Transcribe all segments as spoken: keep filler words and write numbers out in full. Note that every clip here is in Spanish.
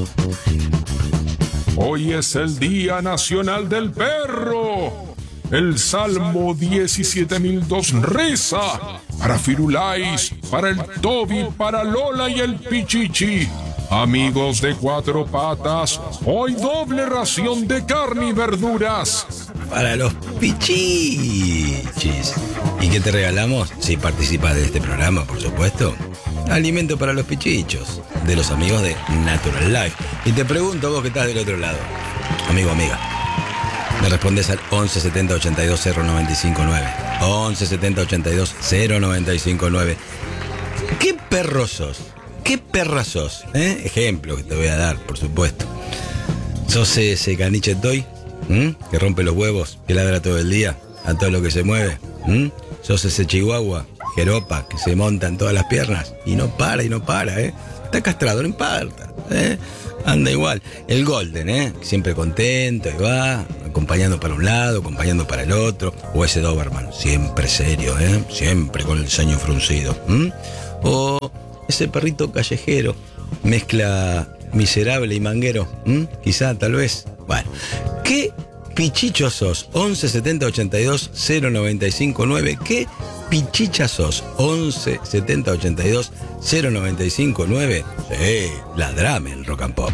Hoy es el Día Nacional del Perro. El Salmo diecisiete mil dos reza para Firulais, para el Toby, para Lola y el Pichichi. Amigos de cuatro patas, hoy doble ración de carne y verduras. Para los pichichis. ¿Y qué te regalamos? Si participas de este programa, por supuesto. Alimento para los pichichos, de los amigos de Natural Life. Y te pregunto, vos que estás del otro lado, amigo, amiga, me respondes al once setenta ochenta y dos cero noventa y cinco nueve. once setenta ochenta y dos cero noventa y cinco nueve. ¿Qué perro sos? ¿Qué perra sos? ¿Eh? Ejemplo que te voy a dar, por supuesto. ¿Sos ese caniche toy? ¿Mm? Que rompe los huevos, que ladra todo el día a todo lo que se mueve. ¿Mm? ¿Sos ese chihuahua, jeropa, que se monta en todas las piernas y no para y no para, ¿eh? Está castrado, no importa, ¿eh? Anda igual. El golden, ¿eh? Siempre contento y va, acompañando para un lado, acompañando para el otro. O ese doberman, siempre serio, ¿eh? Siempre con el ceño fruncido. ¿Mm? O ese perrito callejero, mezcla miserable y manguero. ¿Mm? Quizá, tal vez. Bueno, ¿qué pichicho sos? once setenta ochenta y dos cero noventa y cinco nueve. ¿Qué pichicha sos? once setenta ochenta y dos cero noventa y cinco nueve. Sí, ladrame el Rock and Pop.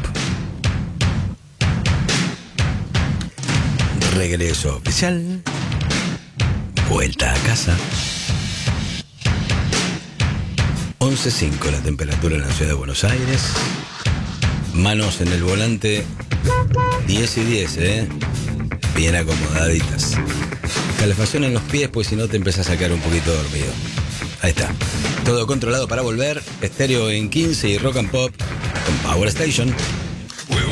Regreso oficial. Vuelta a casa. once cinco la temperatura en la ciudad de Buenos Aires. Manos en el volante. diez y diez, ¿eh? Bien acomodaditas. Calefacción en los pies, pues si no te empezás a quedar un poquito dormido. Ahí está. Todo controlado para volver. Estéreo en quince y Rock and Pop con Power Station.